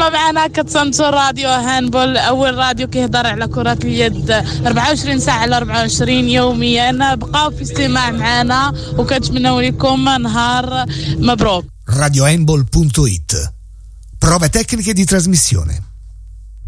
كما معنا كتصنتو راديو هاندبول، أول راديو كيهضر على كرة اليد 24 ساعة على 24 يوميا. بقاو في استماع معنا وكنتمنوا لكم نهار مبروك. radiohandball.it. Prove tecniche di trasmissione.